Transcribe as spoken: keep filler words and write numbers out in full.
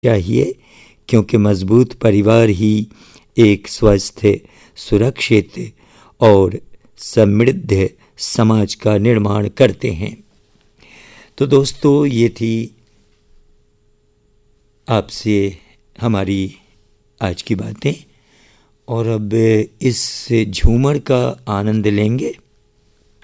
चाहिए, क्योंकि मजबूत परिवार ही एक स्वस्थ, सुरक्षित और समृद्ध समाज का निर्माण करते हैं। तो दोस्तों, ये थी आपसे हमारी आज की बातें, और अब इस झूमर का आनंद लेंगे।